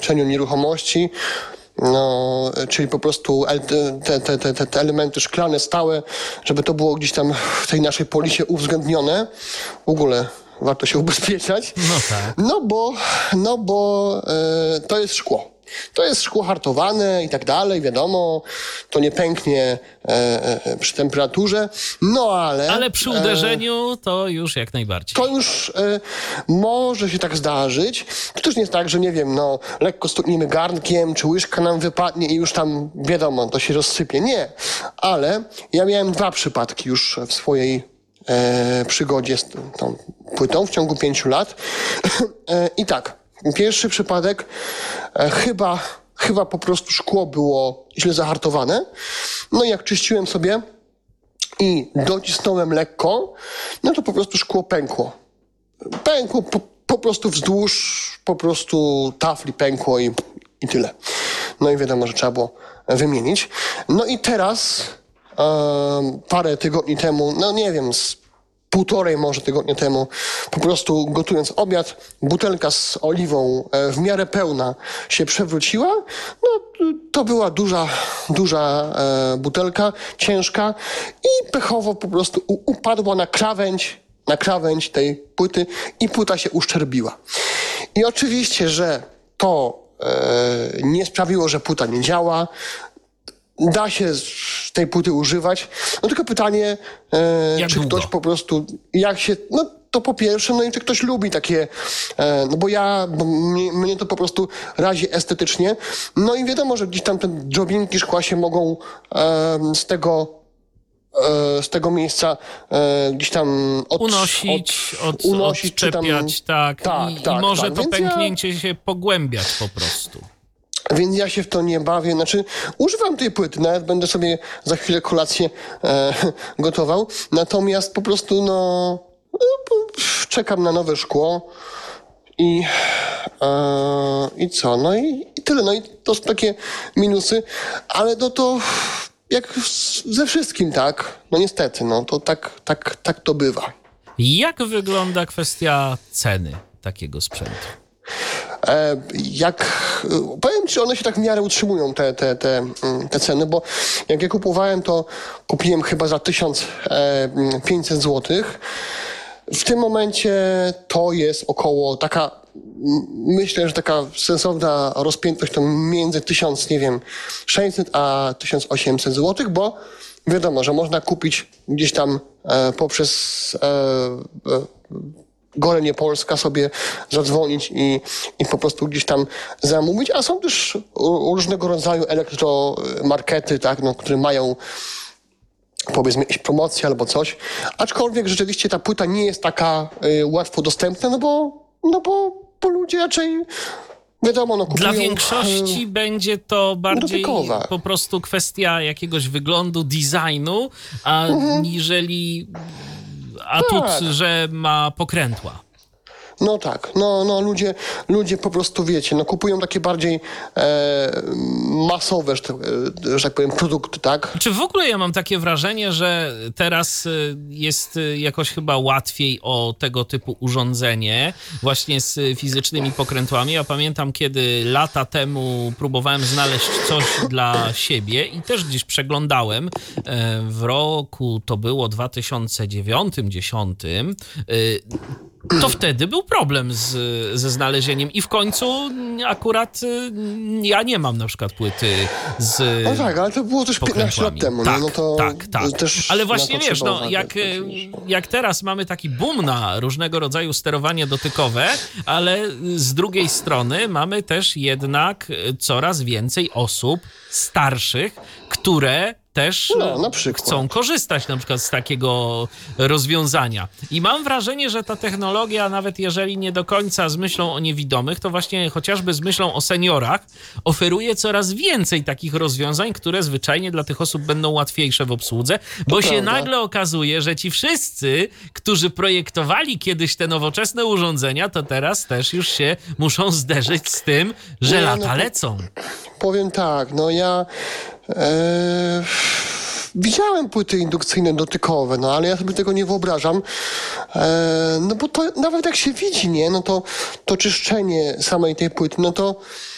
zabezpieczeniu nieruchomości, no, czyli po prostu te elementy szklane, stałe, żeby to było gdzieś tam w tej naszej polisie uwzględnione. W ogóle warto się ubezpieczać. No tak. No bo to jest szkło. To jest szkło hartowane i tak dalej, wiadomo, to nie pęknie przy temperaturze, no ale... Ale przy uderzeniu to już jak najbardziej. To już może się tak zdarzyć. To też nie jest tak, że nie wiem, no lekko stukniemy garnkiem, czy łyżka nam wypadnie i już tam, wiadomo, to się rozsypie. Nie, ale ja miałem 2 przypadki już w swojej przygodzie z tą płytą w ciągu 5 lat. I tak, pierwszy przypadek chyba po prostu szkło było źle zahartowane. No i jak czyściłem sobie i docisnąłem lekko, no to po prostu szkło pękło. Pękło po prostu wzdłuż po prostu tafli pękło i tyle. No i wiadomo, że trzeba było wymienić. No i teraz parę tygodni temu, no nie wiem, z 1,5 może tygodnia temu, po prostu gotując obiad, butelka z oliwą w miarę pełna się przewróciła. No to była duża butelka, ciężka i pechowo po prostu upadła na krawędź tej płyty i płyta się uszczerbiła. I oczywiście, że to nie sprawiło, że płyta nie działa. Da się z tej płyty używać. No tylko pytanie, czy ktoś po prostu, no to po pierwsze, no i czy ktoś lubi takie, no bo mnie to po prostu razi estetycznie. No i wiadomo, że gdzieś tam te drobinki szkła się mogą z tego miejsca gdzieś tam unosić, odczepiać, tak. I może to pęknięcie się pogłębiać po prostu. Więc ja się w to nie bawię. Znaczy, używam tej płyty, nawet będę sobie za chwilę kolację gotował. Natomiast po prostu, czekam na nowe szkło i co? No i tyle. No i to są takie minusy, ale to jak ze wszystkim, tak? No niestety, no to tak to bywa. Jak wygląda kwestia ceny takiego sprzętu? Powiem ci, one się tak w miarę utrzymują, te ceny, bo jak ja kupowałem, to kupiłem chyba za 1500 zł. W tym momencie to jest około myślę, że taka sensowna rozpiętość to między 1600 a 1800 zł, bo wiadomo, że można kupić gdzieś tam poprzez Golenie Polska sobie zadzwonić i po prostu gdzieś tam zamówić, a są też różnego rodzaju elektromarkety, tak, no, które mają powiedzmy jakieś promocje albo coś, aczkolwiek rzeczywiście ta płyta nie jest taka łatwo dostępna, no bo ludzie raczej wiadomo, kupują... Dla większości będzie to bardziej dotykowe. Po prostu kwestia jakiegoś wyglądu, designu, aniżeli atut, że ma pokrętła. No tak, ludzie po prostu, wiecie, kupują takie bardziej masowe, że tak powiem, produkty, tak? Czy w ogóle ja mam takie wrażenie, że teraz jest jakoś chyba łatwiej o tego typu urządzenie właśnie z fizycznymi pokrętłami. Ja pamiętam, kiedy lata temu próbowałem znaleźć coś dla siebie i też gdzieś przeglądałem. W roku to było 2009-2010. To wtedy był problem ze znalezieniem i w końcu akurat ja nie mam na przykład płyty z No tak, ale to było też 15 lat temu. Tak, no to tak. Też ale właśnie wiesz, jak teraz mamy taki boom na różnego rodzaju sterowanie dotykowe, ale z drugiej strony mamy też jednak coraz więcej osób starszych, które też chcą korzystać na przykład z takiego rozwiązania. I mam wrażenie, że ta technologia, nawet jeżeli nie do końca z myślą o niewidomych, to właśnie chociażby z myślą o seniorach, oferuje coraz więcej takich rozwiązań, które zwyczajnie dla tych osób będą łatwiejsze w obsłudze, bo się nagle okazuje, że ci wszyscy, którzy projektowali kiedyś te nowoczesne urządzenia, to teraz też już się muszą zderzyć z tym, że lata lecą. Powiem tak, ja widziałem płyty indukcyjne dotykowe, ale ja sobie tego nie wyobrażam, bo to nawet jak się widzi, nie, to czyszczenie samej tej płyty, to